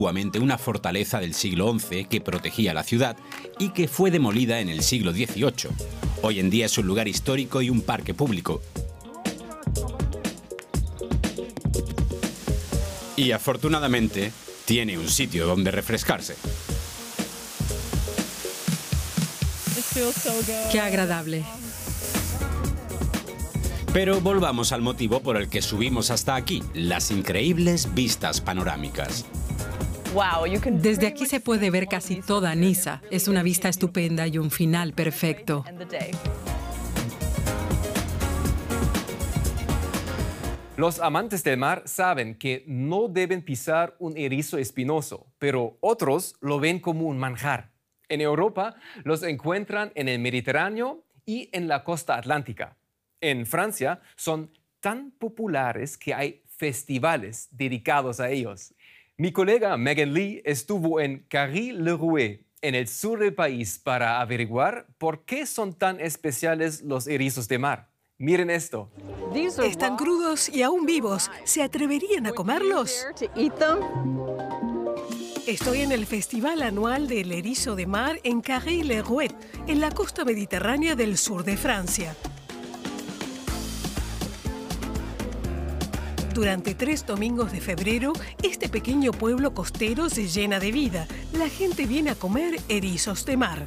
una fortaleza del siglo XI que protegía la ciudad y que fue demolida en el siglo XVIII. Hoy en día es un lugar histórico y un parque público. Y afortunadamente tiene un sitio donde refrescarse. Qué agradable. Pero volvamos al motivo por el que subimos hasta aquí, las increíbles vistas panorámicas. Desde aquí se puede ver casi toda Niza. Es una vista estupenda y un final perfecto. Los amantes del mar saben que no deben pisar un erizo espinoso, pero otros lo ven como un manjar. En Europa los encuentran en el Mediterráneo y en la costa atlántica. En Francia son tan populares que hay festivales dedicados a ellos. Mi colega Megan Lee estuvo en Carry-le-Rouet, en el sur del país, para averiguar por qué son tan especiales los erizos de mar. Miren esto. Están crudos y aún vivos. ¿Se atreverían a comerlos? Estoy en el Festival Anual del Erizo de Mar en Carry-le-Rouet, en la costa mediterránea del sur de Francia. Durante 3 domingos de febrero, este pequeño pueblo costero se llena de vida. La gente viene a comer erizos de mar.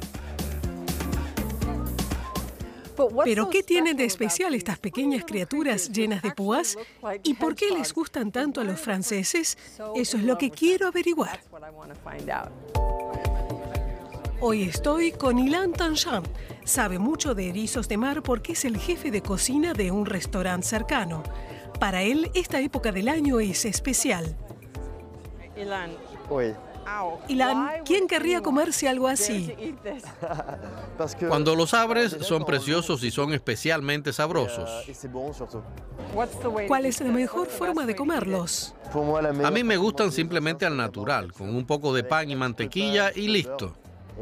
¿Pero qué tienen de especial estas pequeñas criaturas llenas de púas? ¿Y por qué les gustan tanto a los franceses? Eso es lo que quiero averiguar. Hoy estoy con Ilan Tancham. Sabe mucho de erizos de mar porque es el jefe de cocina de un restaurante cercano. Para él, esta época del año es especial. Ilan, ¿quién querría comerse algo así? Cuando los abres, son preciosos y son especialmente sabrosos. ¿Cuál es la mejor forma de comerlos? A mí me gustan simplemente al natural, con un poco de pan y mantequilla y listo.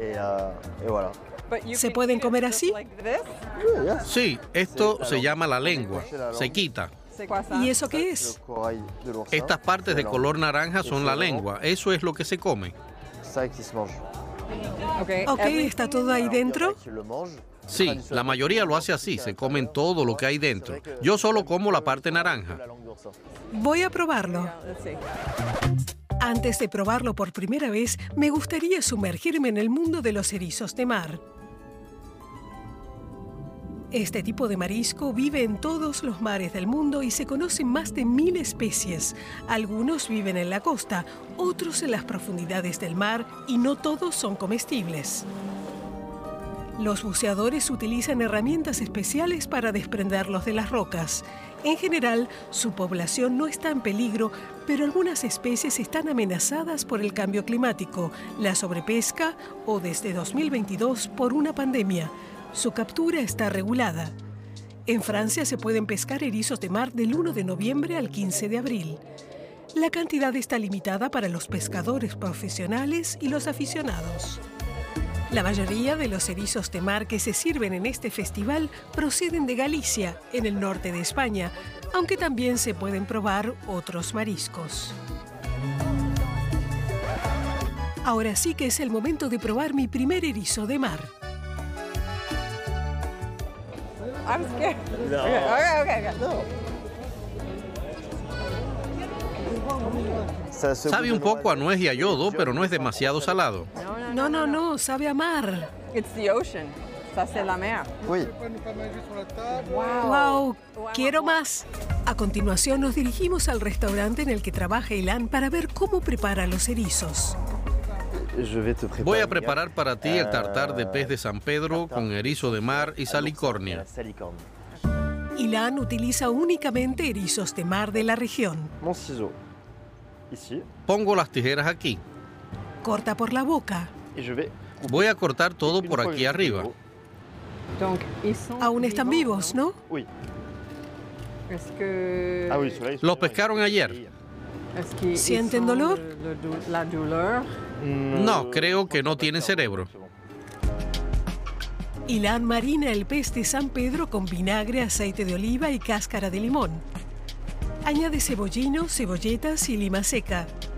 ¿Se pueden comer así? Sí, esto se llama la lengua. Se quita. ¿Y eso qué es? Estas partes de color naranja son la lengua. Eso es lo que se come. Ok, ¿está todo ahí dentro? Sí, la mayoría lo hace así. Se comen todo lo que hay dentro. Yo solo como la parte naranja. Voy a probarlo. Antes de probarlo por primera vez, me gustaría sumergirme en el mundo de los erizos de mar. Este tipo de marisco vive en todos los mares del mundo y se conocen más de 1000 especies. Algunos viven en la costa, otros en las profundidades del mar y no todos son comestibles. Los buceadores utilizan herramientas especiales para desprenderlos de las rocas. En general, su población no está en peligro, pero algunas especies están amenazadas por el cambio climático, la sobrepesca o desde 2022 por una pandemia. Su captura está regulada. En Francia se pueden pescar erizos de mar del 1 de noviembre al 15 de abril. La cantidad está limitada para los pescadores profesionales y los aficionados. La mayoría de los erizos de mar que se sirven en este festival proceden de Galicia, en el norte de España, aunque también se pueden probar otros mariscos. Ahora sí que es el momento de probar mi primer erizo de mar. I'm scared. No. Okay. Sabe un poco a nuez y a yodo, pero no es demasiado salado. No, sabe a mar. It's the ocean. Ça, c'est la mer. Wow, quiero más. A continuación nos dirigimos al restaurante en el que trabaja Ilan para ver cómo prepara los erizos. Voy a preparar para ti el tartar de pez de San Pedro con erizo de mar y salicornia. Ilan utiliza únicamente erizos de mar de la región. Pongo las tijeras aquí. Corta por la boca. Voy a cortar todo por aquí arriba. Aún están vivos, ¿no? Los pescaron ayer. ¿Sienten dolor? No, creo que no tienen cerebro. Ilan marina el pez de San Pedro con vinagre, aceite de oliva y cáscara de limón. Añade cebollino, cebolletas y lima seca.